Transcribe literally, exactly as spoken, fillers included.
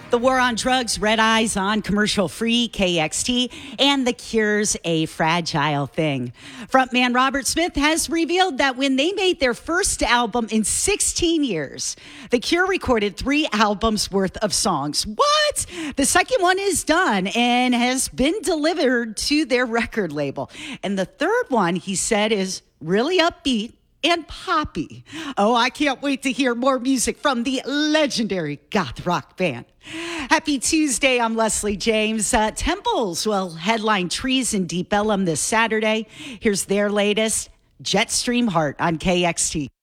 The War on Drugs, Red Eyes on Commercial Free, K X T, and The Cure's A Fragile Thing. Frontman Robert Smith has revealed that when they made their first album in sixteen years, The Cure recorded three albums worth of songs. What? The second one is done and has been delivered to their record label. And the third one, he said, is really upbeat and poppy. Oh, I can't wait to hear more music from the legendary goth rock band. Happy Tuesday, I'm Leslie James. Uh, Temples will headline Trees in Deep Ellum this Saturday. Here's their latest, Jetstream Heart on K X T.